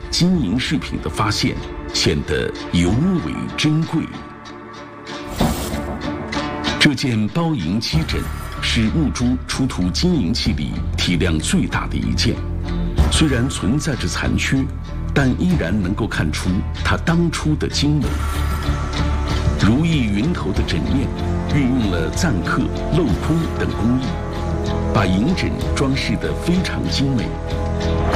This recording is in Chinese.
金银饰品的发现显得尤为珍贵。这件包银鸡枕是木珠出土金银器里体量最大的一件，虽然存在着残缺，但依然能够看出它当初的精美。如意云头的枕面运用了錾刻、镂空等工艺，把银枕装饰得非常精美。